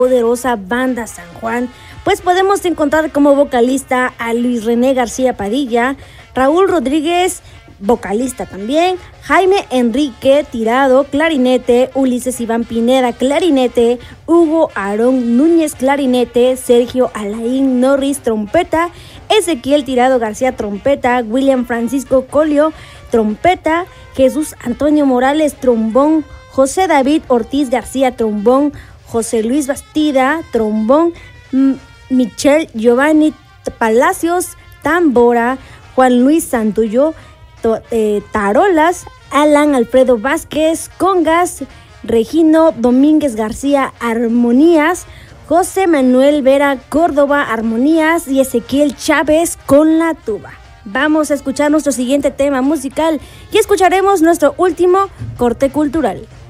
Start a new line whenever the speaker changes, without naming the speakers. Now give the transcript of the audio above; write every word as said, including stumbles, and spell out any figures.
poderosa banda San Juan, pues podemos encontrar como vocalista a Luis René García Padilla, Raúl Rodríguez, vocalista también, Jaime Enrique Tirado, clarinete, Ulises Iván Pineda, clarinete, Hugo Aarón Núñez, clarinete, Sergio Alain Norris, trompeta, Ezequiel Tirado García, trompeta, William Francisco Colio, trompeta, Jesús Antonio Morales, trombón, José David Ortiz García, trombón, José Luis Bastida, trombón, M- Michelle Giovanni Palacios, tambora, Juan Luis Santuyo, to- eh, tarolas, Alan Alfredo Vázquez, congas, Regino Domínguez García, armonías, José Manuel Vera Córdoba, armonías, y Ezequiel Chávez con la tuba. Vamos a escuchar nuestro siguiente tema musical y escucharemos nuestro último corte cultural.